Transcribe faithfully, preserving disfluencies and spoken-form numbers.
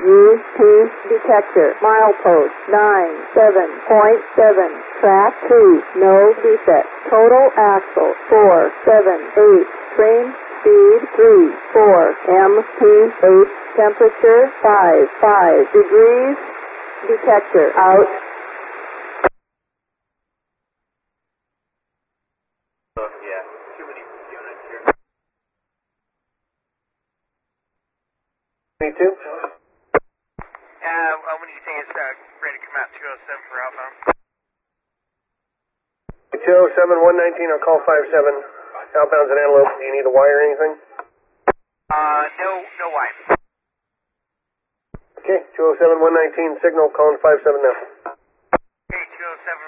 U P detector. Milepost nine seven point seven. Track two. No defect. Total axle four seven eight. Train speed three four. M P eight. Temperature five five degrees. Detector out. Me too. Uh, when do you think it's uh, ready to come out? two oh seven for outbound. two oh seven, one nineteen, I'll call five seven. Outbound's an Antelope. Do you need a wire or anything? Uh, no, no wire. Okay, two oh seven, one nineteen, signal, calling five seven now. Okay, two oh seven,